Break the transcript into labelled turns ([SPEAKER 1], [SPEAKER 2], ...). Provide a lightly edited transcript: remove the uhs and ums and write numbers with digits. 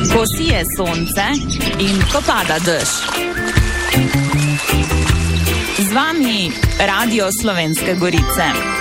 [SPEAKER 1] Ko sije sonce in ko pada dež. Z vami Radio Slovenske Gorice.